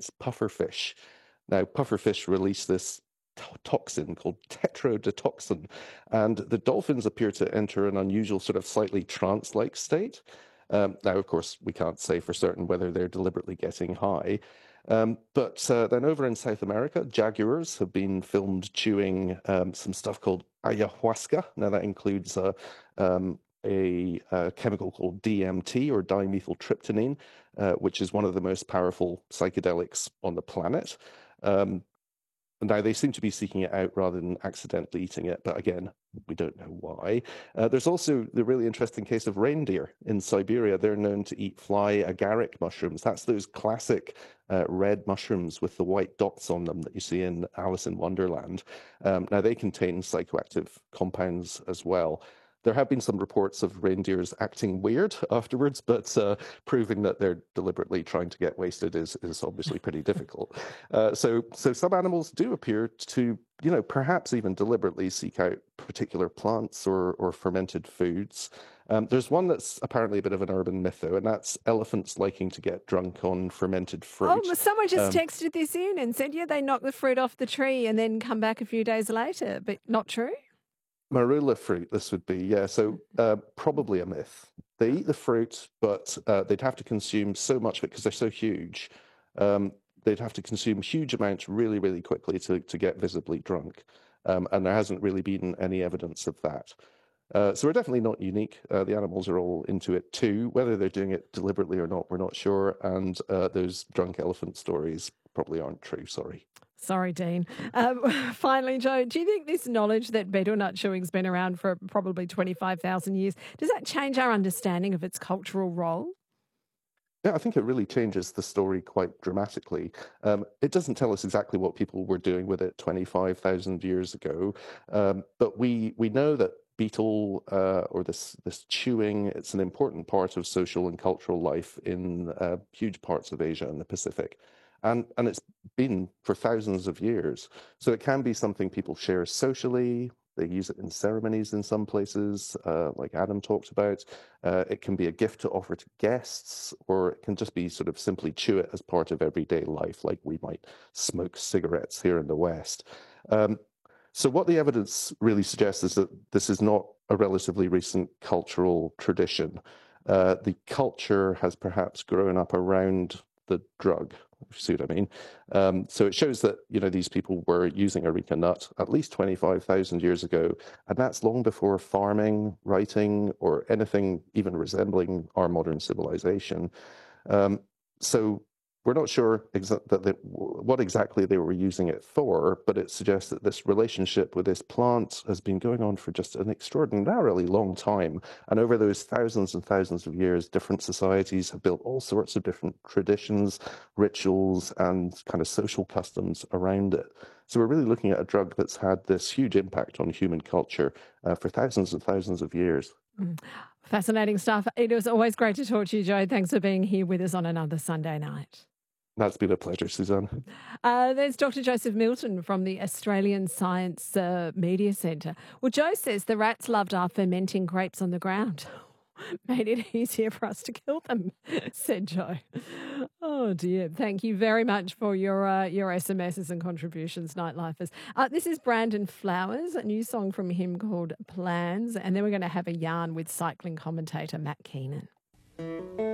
against pufferfish. Now, pufferfish release this toxin called tetrodotoxin, and the dolphins appear to enter an unusual sort of slightly trance-like state. Now, of course, we can't say for certain whether they're deliberately getting high. But then over in South America, jaguars have been filmed chewing some stuff called ayahuasca. Now, that includes a chemical called DMT, or dimethyltryptamine, which is one of the most powerful psychedelics on the planet. Um, Now, they seem to be seeking it out rather than accidentally eating it, but again, we don't know why. There's also the really interesting case of reindeer in Siberia. They're known to eat fly agaric mushrooms. That's those classic red mushrooms with the white dots on them that you see in Alice in Wonderland. Now, they contain psychoactive compounds as well. There have been some reports of reindeers acting weird afterwards, but proving that they're deliberately trying to get wasted is obviously pretty difficult. So some animals do appear to, perhaps even deliberately seek out particular plants or fermented foods. There's one that's apparently a bit of an urban myth, though, and that's elephants liking to get drunk on fermented Oh, fruit. well, someone just texted this in and said, yeah, they knock the fruit off the tree and then come back a few days later, but not true? Marula fruit, this would be, yeah. So probably a myth. They eat the fruit, but they'd have to consume so much of it because they're so huge. They'd have to consume huge amounts really, really quickly to get visibly drunk. And there hasn't really been any evidence of that. So we're definitely not unique. The animals are all into it too. Whether they're doing it deliberately or not, we're not sure. And those drunk elephant stories probably aren't true, sorry. Sorry, Dean. Finally, Joe, do you think this knowledge that betel nut chewing's been around for probably 25,000 years, does that change our understanding of its cultural role? Yeah, I think it really changes the story quite dramatically. It doesn't tell us exactly what people were doing with it 25,000 years ago, but we know that betel or this chewing, it's an important part of social and cultural life in huge parts of Asia and the Pacific. And it's been for thousands of years. So it can be something people share socially. They use it in ceremonies in some places, like Adam talked about. It can be a gift to offer to guests, or it can just be sort of simply chew it as part of everyday life, like we might smoke cigarettes here in the West. So what the evidence really suggests is that this is not a relatively recent cultural tradition. The culture has perhaps grown up around the drug, if you see what I mean. So it shows that, these people were using areca nut at least 25,000 years ago, and that's long before farming, writing, or anything even resembling our modern civilization. So we're not sure what exactly they were using it for, but it suggests that this relationship with this plant has been going on for just an extraordinarily long time. And over those thousands and thousands of years, different societies have built all sorts of different traditions, rituals, and kind of social customs around it. So we're really looking at a drug that's had this huge impact on human culture for thousands and thousands of years. Mm. Fascinating stuff. It was always great to talk to you, Joe. Thanks for being here with us on another Sunday night. That's been a pleasure, Suzanne. There's Dr. Joseph Milton from the Australian Science Media Centre. Well, Joe says the rats loved our fermenting grapes on the ground. Made it easier for us to kill them, said Joe. Oh dear. Thank you very much for your SMSs and contributions, Nightlifers. This is Brandon Flowers, a new song from him called Plans, and then we're going to have a yarn with cycling commentator Matt Keenan.